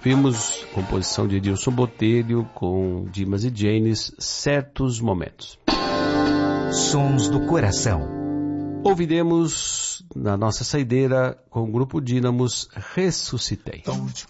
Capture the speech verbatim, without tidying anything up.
ouvimos composição de Edilson Botelho com Dimas e Janis, Certos Momentos. Sons do Coração. Ouviremos na nossa saideira com o Grupo Dínamos, Ressuscitei.